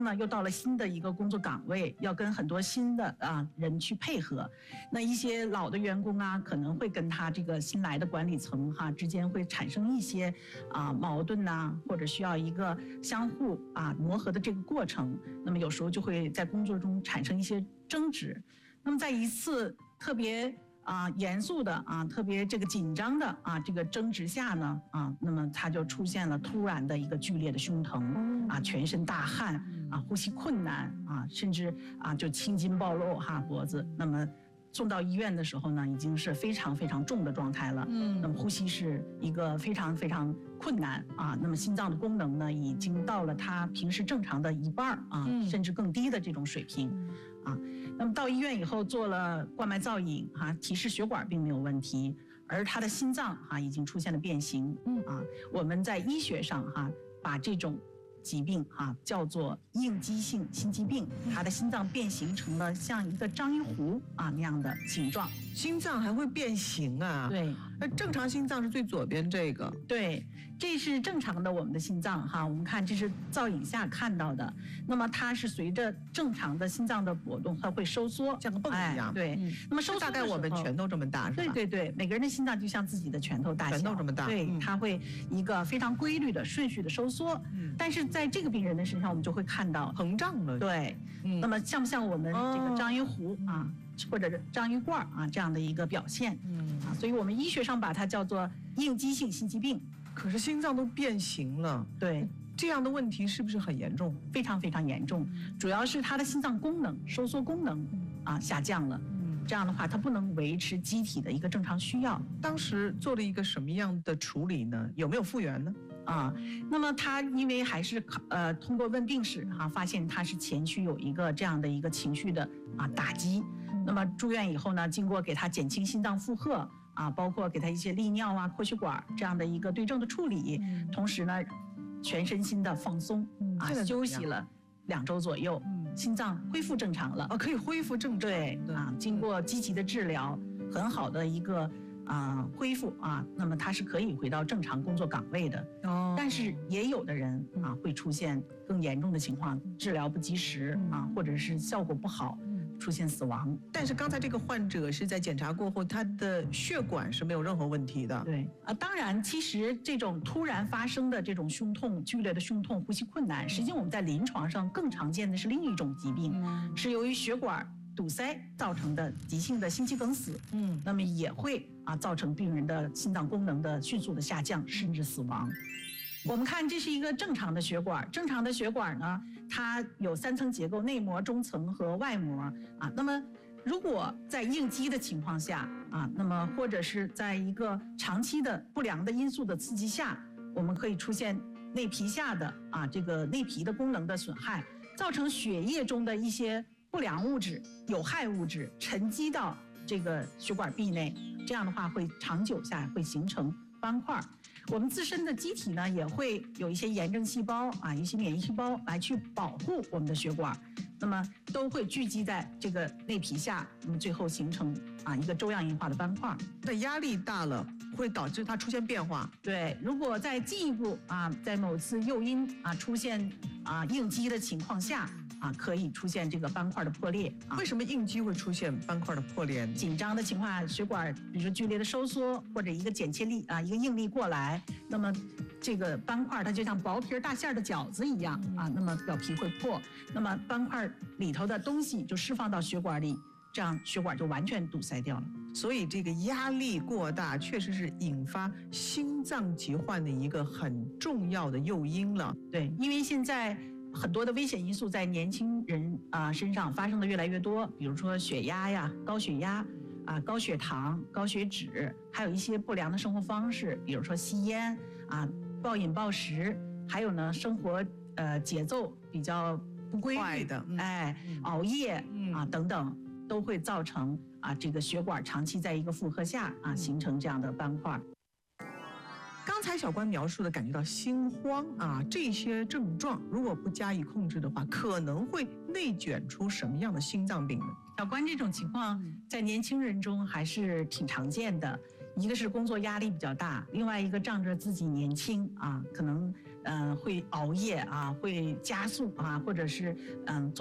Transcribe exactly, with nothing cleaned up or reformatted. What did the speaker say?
那又到了新的一个工作岗位，要跟很多新的啊人去配合。那一些老的员工啊，可能会跟他这个新来的管理层哈、啊、之间会产生一些啊矛盾呐、啊，或者需要一个相互啊磨合的这个过程。那么有时候就会在工作中产生一些争执。那么在一次特别啊，严肃的啊，特别这个紧张的啊，这个争执下呢啊，那么他就出现了突然的一个剧烈的胸疼啊，全身大汗啊，呼吸困难啊，甚至啊就青筋暴露哈脖子。那么送到医院的时候呢，已经是非常非常重的状态了。嗯，那么呼吸是一个非常非常困难啊，那么心脏的功能呢，已经到了他平时正常的一半啊，甚至更低的这种水平。啊，那么到医院以后做了冠脉造影哈、啊，提示血管并没有问题，而他的心脏哈、啊、已经出现了变形。嗯啊，我们在医学上哈、啊、把这种疾病哈、啊、叫做应激性心肌病，他的心脏变形成了像一个章鱼湖啊那样的形状。 心脏还会变形啊？ 对， 那正常心脏是最左边这个。 对，这是正常的我们的心脏哈，我们看这是造影下看到的。那么它是随着正常的心脏的搏动，它会收缩， 像个泵一样。 哎、对、嗯，那么收缩大概我们拳头这么大是吧？ 对对对，每个人的心脏就像自己的拳头大小， 拳头这么大。 对，嗯、它会一个非常规律的顺序的收缩。嗯，但是在这个病人的身上，我们就会看到膨胀了。 对，嗯，那么像不像我们这个章鱼湖、哦、啊？或者章鱼罐啊这样的一个表现，嗯啊，所以我们医学上把它叫做应激性心肌病。 可是心脏都变形了， 对， 这样的问题是不是很严重？ 非常非常严重，主要是它的心脏功能收缩功能啊下降了，嗯，这样的话它不能维持机体的一个正常需要。 当时做了一个什么样的处理呢？有没有复原呢？ 啊，那么他因为还是呃通过问病史哈、啊，发现他是前区有一个这样的一个情绪的啊打击，那么住院以后呢，经过给他减轻心脏负荷啊，包括给他一些利尿啊、扩血管这样的一个对症的处理，嗯、同时呢，全身心的放松、嗯、啊，休息了两周左右，嗯、心脏恢复正常了， 哦，可以恢复正常。 对啊，经过积极的治疗，很好的一个。啊，恢复啊，那么他是可以回到正常工作岗位的。哦，但是也有的人啊会出现更严重的情况，治疗不及时啊，或者是效果不好，出现死亡。 但是刚才这个患者是在检查过后，他的血管是没有任何问题的。 对啊，当然，其实这种突然发生的这种胸痛、剧烈的胸痛、呼吸困难，实际上我们在临床上更常见的是另一种疾病，嗯、是由于血管堵塞造成的急性的心肌梗死，嗯，那么也会啊造成病人的心脏功能的迅速的下降，甚至死亡。我们看这是一个正常的血管，正常的血管呢，它有三层结构，内膜、中层和外膜啊。那么如果在应激的情况下啊，那么或者是在一个长期的不良的因素的刺激下，我们可以出现内皮下的啊这个内皮的功能的损害，造成血液中的一些不良物质、有害物质沉积到这个血管壁内，这样的话会长久下来会形成斑块。我们自身的机体呢也会有一些炎症细胞啊，一些免疫细胞来去保护我们的血管，那么都会聚集在这个内皮下，那么最后形成啊一个粥样硬化的斑块。 那压力大了会导致它出现变化。 对，如果再进一步啊，在某次诱因啊出现啊应激的情况下。啊，可以出现这个斑块的破裂。啊、 为什么应激会出现斑块的破裂？ 紧张的情况下，血管比如说剧烈的收缩，或者一个剪切力啊，一个应力过来，那么这个斑块它就像薄皮大馅的饺子一样啊，那么表皮会破，那么斑块里头的东西就释放到血管里，这样血管就完全堵塞掉了。 所以这个压力过大确实是引发心脏疾患的一个很重要的诱因了。 对，因为现在很多的危险因素在年轻人啊身上发生的越来越多，比如说血压呀、高血压啊、高血糖、高血脂，还有一些不良的生活方式，比如说吸烟啊、暴饮暴食，还有呢生活呃节奏比较不规律的， 嗯、哎，熬夜、嗯、啊等等，都会造成啊这个血管长期在一个负荷下啊形成这样的斑块。 刚才小关描述的感觉到心慌啊，这些症状如果不加以控制的话，可能会内卷出什么样的心脏病呢？ 小关这种情况在年轻人中还是挺常见的， 一个是工作压力比较大，另外一个仗着自己年轻啊，可能嗯、呃、会熬夜啊，会加速啊，或者是嗯。